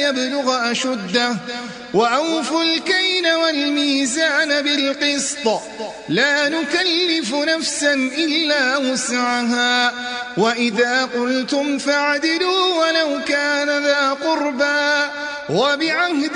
يبلغ أشده وأوفوا الكيل والميزان بالقسط لا نكلف نفسا إلا وسعها وإذا قلتم فاعدلوا ولو كان ذا قربى وبعهد